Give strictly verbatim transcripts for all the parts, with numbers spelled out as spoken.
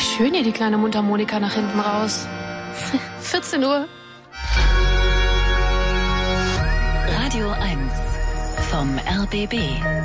schön hier die kleine Mundharmonika nach hinten raus. vierzehn Uhr. Radio eins vom R B B.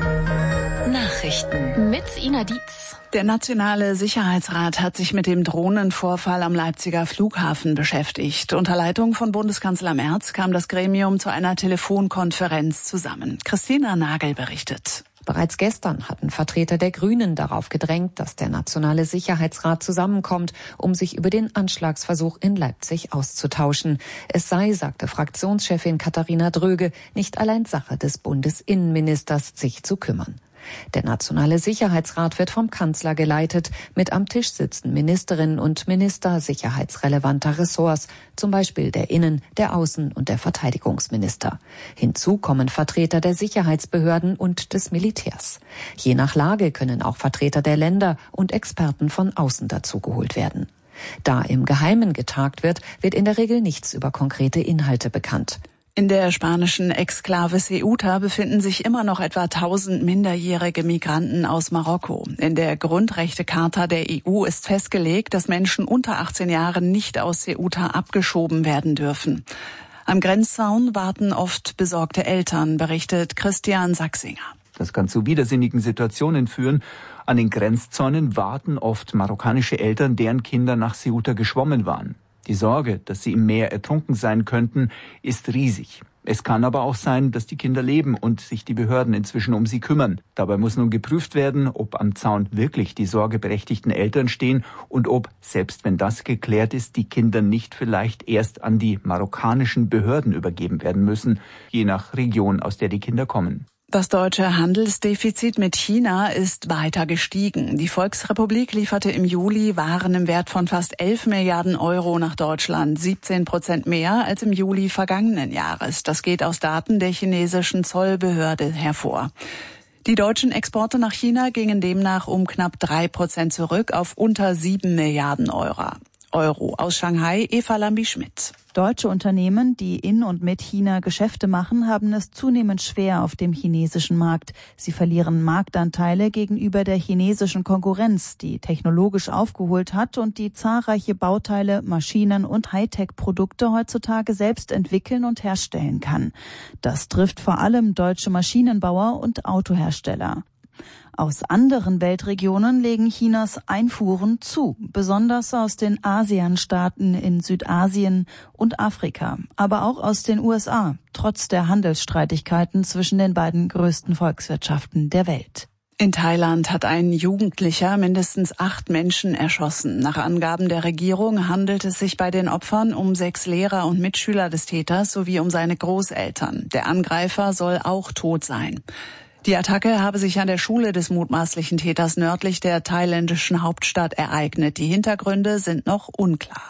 Nachrichten mit Ina Dietz. Der Nationale Sicherheitsrat hat sich mit dem Drohnenvorfall am Leipziger Flughafen beschäftigt. Unter Leitung von Bundeskanzler Merz kam das Gremium zu einer Telefonkonferenz zusammen. Christina Nagel berichtet. Bereits gestern hatten Vertreter der Grünen darauf gedrängt, dass der Nationale Sicherheitsrat zusammenkommt, um sich über den Anschlagsversuch in Leipzig auszutauschen. Es sei, sagte Fraktionschefin Katharina Dröge, nicht allein Sache des Bundesinnenministers, sich zu kümmern. Der Nationale Sicherheitsrat wird vom Kanzler geleitet. Mit am Tisch sitzen Ministerinnen und Minister sicherheitsrelevanter Ressorts, zum Beispiel der Innen-, der Außen- und der Verteidigungsminister. Hinzu kommen Vertreter der Sicherheitsbehörden und des Militärs. Je nach Lage können auch Vertreter der Länder und Experten von außen dazugeholt werden. Da im Geheimen getagt wird, wird in der Regel nichts über konkrete Inhalte bekannt. In der spanischen Exklave Ceuta befinden sich immer noch etwa tausend minderjährige Migranten aus Marokko. In der Grundrechtecharta der E U ist festgelegt, dass Menschen unter achtzehn Jahren nicht aus Ceuta abgeschoben werden dürfen. Am Grenzzaun warten oft besorgte Eltern, berichtet Christian Sachsinger. Das kann zu widersinnigen Situationen führen. An den Grenzzäunen warten oft marokkanische Eltern, deren Kinder nach Ceuta geschwommen waren. Die Sorge, dass sie im Meer ertrunken sein könnten, ist riesig. Es kann aber auch sein, dass die Kinder leben und sich die Behörden inzwischen um sie kümmern. Dabei muss nun geprüft werden, ob am Zaun wirklich die sorgeberechtigten Eltern stehen und ob, selbst wenn das geklärt ist, die Kinder nicht vielleicht erst an die marokkanischen Behörden übergeben werden müssen, je nach Region, aus der die Kinder kommen. Das deutsche Handelsdefizit mit China ist weiter gestiegen. Die Volksrepublik lieferte im Juli Waren im Wert von fast elf Milliarden Euro nach Deutschland, siebzehn Prozent mehr als im Juli vergangenen Jahres. Das geht aus Daten der chinesischen Zollbehörde hervor. Die deutschen Exporte nach China gingen demnach um knapp drei Prozent zurück auf unter sieben Milliarden Euro. Euro. Aus Shanghai, Eva Lambi-Schmidt. Deutsche Unternehmen, die in und mit China Geschäfte machen, haben es zunehmend schwer auf dem chinesischen Markt. Sie verlieren Marktanteile gegenüber der chinesischen Konkurrenz, die technologisch aufgeholt hat und die zahlreiche Bauteile, Maschinen und Hightech-Produkte heutzutage selbst entwickeln und herstellen kann. Das trifft vor allem deutsche Maschinenbauer und Autohersteller. Aus anderen Weltregionen legen Chinas Einfuhren zu, besonders aus den ASEAN-Staaten in Südasien und Afrika, aber auch aus den U S A, trotz der Handelsstreitigkeiten zwischen den beiden größten Volkswirtschaften der Welt. In Thailand hat ein Jugendlicher mindestens acht Menschen erschossen. Nach Angaben der Regierung handelt es sich bei den Opfern um sechs Lehrer und Mitschüler des Täters sowie um seine Großeltern. Der Angreifer soll auch tot sein. Die Attacke habe sich an der Schule des mutmaßlichen Täters nördlich der thailändischen Hauptstadt ereignet. Die Hintergründe sind noch unklar.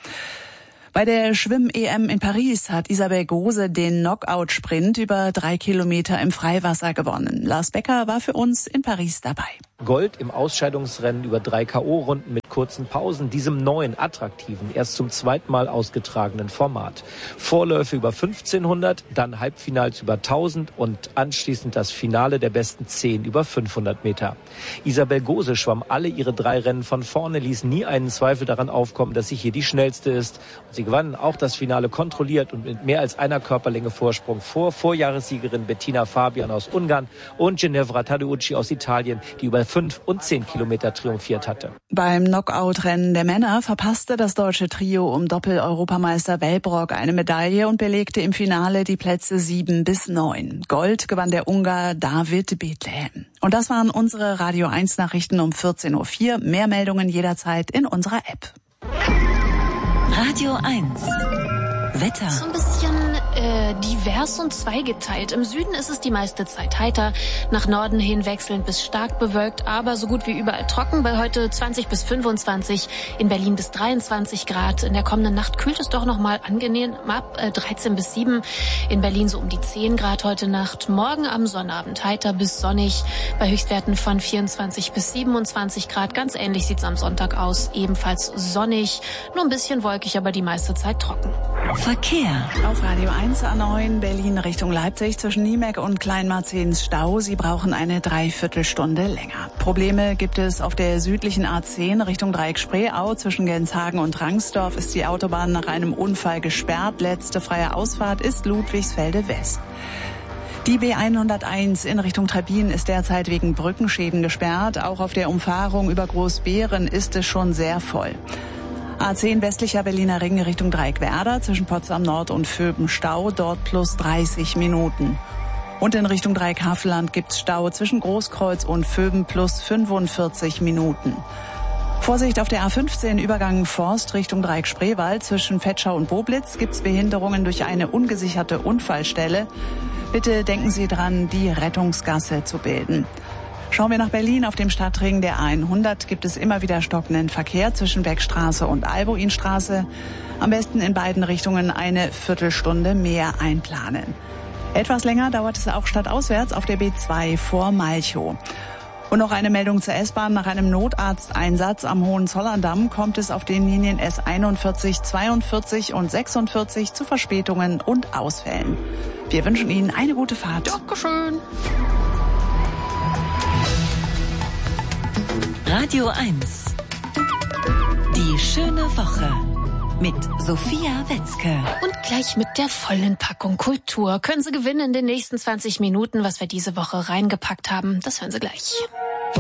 Bei der Schwimm-E M in Paris hat Isabel Gose den Knockout-Sprint über drei Kilometer im Freiwasser gewonnen. Lars Becker war für uns in Paris dabei. Gold im Ausscheidungsrennen über drei K O-Runden mit kurzen Pausen, diesem neuen, attraktiven, erst zum zweiten Mal ausgetragenen Format. Vorläufe über fünfzehnhundert, dann Halbfinals über tausend und anschließend das Finale der besten zehn über fünfhundert Meter. Isabel Gose schwamm alle ihre drei Rennen von vorne, ließ nie einen Zweifel daran aufkommen, dass sie hier die schnellste ist. Und sie gewann auch das Finale kontrolliert und mit mehr als einer Körperlänge Vorsprung vor Vorjahressiegerin Bettina Fabian aus Ungarn und Ginevra Tadeucci aus Italien, die über fünf und zehn Kilometer triumphiert hatte. Beim Knockout-Rennen der Männer verpasste das deutsche Trio um Doppel-Europameister Wellbrock eine Medaille und belegte im Finale die Plätze sieben bis neun. Gold gewann der Ungar David Bethlehem. Und das waren unsere Radio eins Nachrichten um vierzehn Uhr vier. Mehr Meldungen jederzeit in unserer App. Radio eins. Wetter. So ein bisschen äh, divers und zweigeteilt. Im Süden ist es die meiste Zeit heiter, nach Norden hin wechselnd bis stark bewölkt, aber so gut wie überall trocken. Bei heute zwanzig bis fünfundzwanzig, in Berlin bis dreiundzwanzig Grad. In der kommenden Nacht kühlt es doch noch mal angenehm ab, äh, dreizehn bis sieben. In Berlin so um die zehn Grad heute Nacht. Morgen am Sonnabend heiter bis sonnig, bei Höchstwerten von vierundzwanzig bis siebenundzwanzig Grad. Ganz ähnlich sieht's am Sonntag aus, ebenfalls sonnig, nur ein bisschen wolkig, aber die meiste Zeit trocken. Verkehr. Auf Radio eins A neun Berlin Richtung Leipzig zwischen Niemek und Kleinmarzens Stau. Sie brauchen eine Dreiviertelstunde länger. Probleme gibt es auf der südlichen A zehn Richtung Dreieck Spreeau. Zwischen Genshagen und Rangsdorf ist die Autobahn nach einem Unfall gesperrt. Letzte freie Ausfahrt ist Ludwigsfelde West. Die B hunderteins in Richtung Trebbin ist derzeit wegen Brückenschäden gesperrt. Auch auf der Umfahrung über Großbeeren ist es schon sehr voll. A zehn westlicher Berliner Ring Richtung Dreieckwerder zwischen Potsdam Nord und Vöben Stau, dort plus dreißig Minuten. Und in Richtung Dreieck Havelland gibt's Stau zwischen Großkreuz und Vöben plus fünfundvierzig Minuten. Vorsicht auf der A fünfzehn Übergang Forst Richtung Dreieck Spreewald zwischen Vetschau und Boblitz gibt's Behinderungen durch eine ungesicherte Unfallstelle. Bitte denken Sie dran, die Rettungsgasse zu bilden. Schauen wir nach Berlin. Auf dem Stadtring der A hundert gibt es immer wieder stockenden Verkehr zwischen Beckstraße und Albuinstraße. Am besten in beiden Richtungen eine Viertelstunde mehr einplanen. Etwas länger dauert es auch stadtauswärts auf der B zwei vor Malchow. Und noch eine Meldung zur S-Bahn. Nach einem Notarzteinsatz am Hohenzollerndamm kommt es auf den Linien S einundvierzig, zweiundvierzig und sechsundvierzig zu Verspätungen und Ausfällen. Wir wünschen Ihnen eine gute Fahrt. Dankeschön. Radio eins. Die schöne Woche mit Sophia Wetzke. Und gleich mit der vollen Packung Kultur. Können Sie gewinnen in den nächsten zwanzig Minuten, was wir diese Woche reingepackt haben. Das hören Sie gleich.